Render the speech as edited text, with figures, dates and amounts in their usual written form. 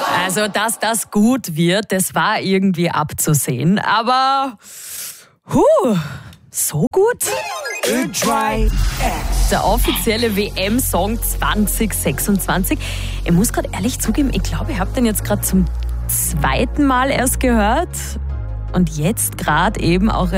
Also, dass das gut wird, das war irgendwie abzusehen. Aber, so gut? Der offizielle WM-Song 2026. Ich muss gerade ehrlich zugeben, ich glaube, ich habe den jetzt gerade zum zweiten Mal erst gehört. Und jetzt gerade eben auch